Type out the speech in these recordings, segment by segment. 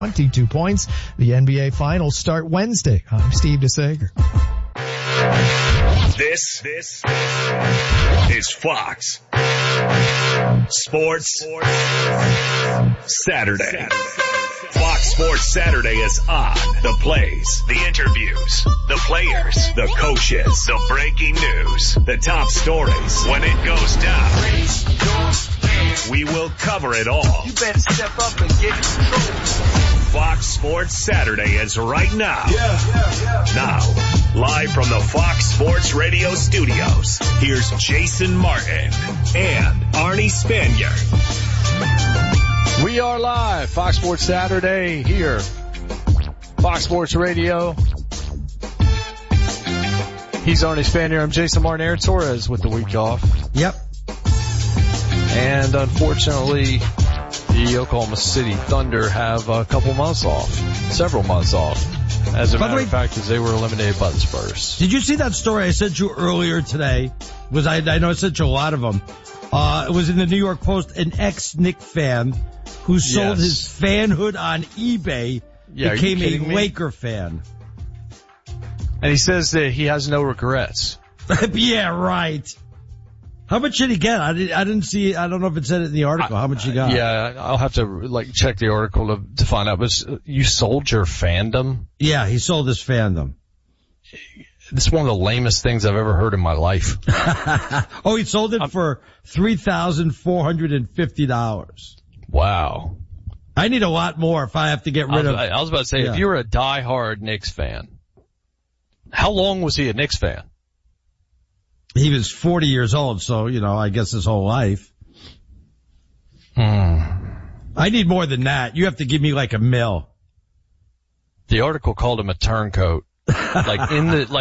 22 points. The NBA Finals start Wednesday. I'm Steve DeSager. This is Fox Sports Saturday. Fox Sports Saturday is on. The plays, the interviews, the players, the coaches, the breaking news, the top stories. When it goes down, we will cover it all. You better step up and get in control. Fox Sports Saturday is right now. Now, live from the Fox Sports Radio studios, here's Jason Martin and Arnie Spanier. We are live, Fox Sports Saturday here, Fox Sports Radio. He's Arnie Spanier. I'm Jason Martin. Aaron Torres with the week off. Yep. And unfortunately, the Oklahoma City Thunder have a couple months off, several months off, as a matter of fact, as they were eliminated by the Spurs. Did you see that story I sent you earlier today? I know I sent you a lot of them. It was in the New York Post. An ex-Knick fan who sold his fanhood on eBay became a Laker fan. And he says that he has no regrets. Yeah, right. How much did he get? I didn't see. I don't know if it said it in the article. How much he got? Yeah, I'll have to check the article to find out. But you sold your fandom? Yeah, he sold his fandom. This is one of the lamest things I've ever heard in my life. Oh, he sold it for $3,450. Wow. I need a lot more if I have to get rid of. I was about to say, if you were a diehard Knicks fan, how long was he a Knicks fan? He was 40 years old, so, I guess his whole life. I need more than that. You have to give me like $1 million. The article called him a turncoat. Not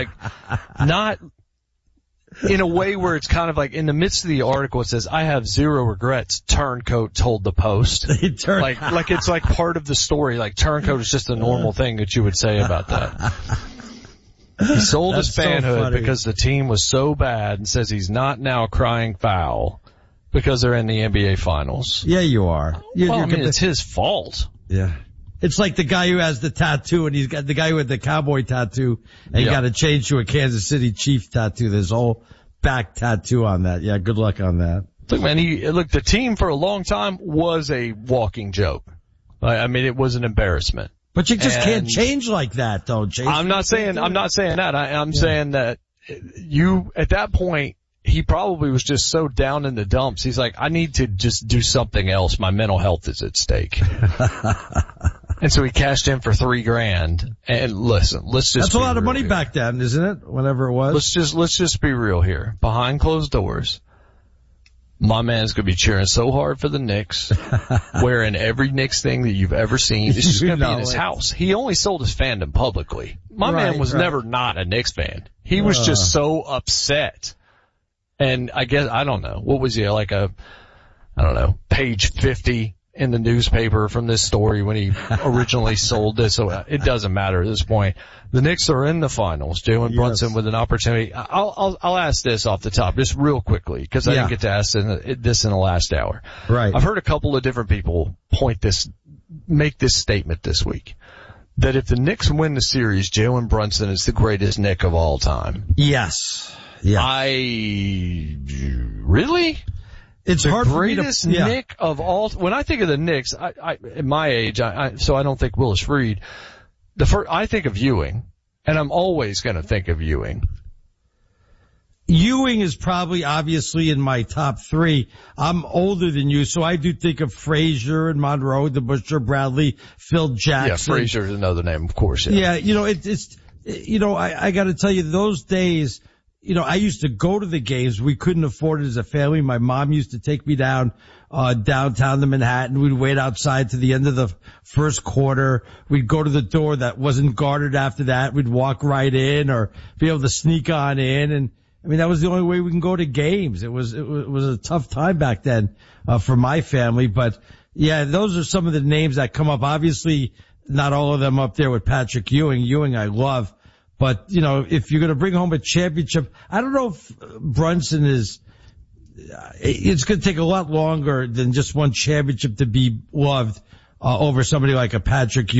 in a way where it's kind of like in the midst of the article it says, I have zero regrets, turncoat told the Post. Like it's like part of the story, like turncoat is just a normal thing that you would say about that. He sold his fanhood because the team was so bad and says he's not now crying foul because they're in the NBA Finals. Yeah, you are. It's his fault. Yeah. It's like the guy who has the tattoo and he's got the guy with the cowboy tattoo and he got to change to a Kansas City Chief tattoo. There's whole back tattoo on that. Yeah, good luck on that. Look, man, the team for a long time was a walking joke. It was an embarrassment. But you just can't change like that, though, Jason. I'm not saying that. I'm saying that at that point, he probably was just so down in the dumps. He's like, I need to just do something else. My mental health is at stake. And so he cashed in for $3,000. And listen, that's a lot of money back then, isn't it? Whenever it was. Let's just be real here. Behind closed doors, my man's gonna be cheering so hard for the Knicks, wearing every Knicks thing that you've ever seen. It's just gonna be in his house. He only sold his fandom publicly. My man was never not a Knicks fan. He was just so upset. And I guess, I don't know, what was he, page 50 in the newspaper from this story when he originally sold this. So it doesn't matter at this point. The Knicks are in the finals. Jalen Brunson with an opportunity. I'll ask this off the top just real quickly because I didn't get to ask this in the last hour. Right. I've heard a couple of different people make this statement this week. That if the Knicks win the series, Jalen Brunson is the greatest Knick of all time. Yes. Yeah. Really? It's hard for me to. Greatest Knick of all. When I think of the Knicks, at my age, so I don't think Willis Reed. I think of Ewing, and I'm always going to think of Ewing. Ewing is probably obviously in my top 3. I'm older than you, so I do think of Frazier and Monroe, the Busher, Bradley, Phil Jackson. Yeah, Frazier's another name, of course. Yeah, I got to tell you, those days. I used to go to the games. We couldn't afford it as a family. My mom used to take me down downtown to Manhattan. We'd wait outside to the end of the first quarter. We'd go to the door that wasn't guarded after that. We'd walk right in or be able to sneak on in. And that was the only way we can go to games. It was a tough time back then, for my family. But yeah, those are some of the names that come up. Obviously, not all of them up there with Patrick Ewing. Ewing I love. But, if you're going to bring home a championship, I don't know if Brunson it's going to take a lot longer than just one championship to be loved. over somebody like a Patrick